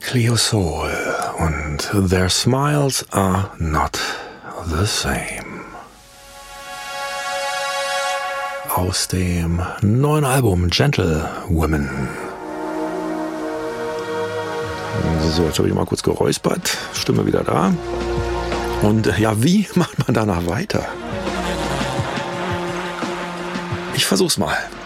Cleo Soul und Their Smiles Are Not the Same. Aus dem neuen Album Gentlewomen. So, jetzt habe ich mal kurz geräuspert. Stimme wieder da. Und ja, wie macht man danach weiter? Ich versuch's mal.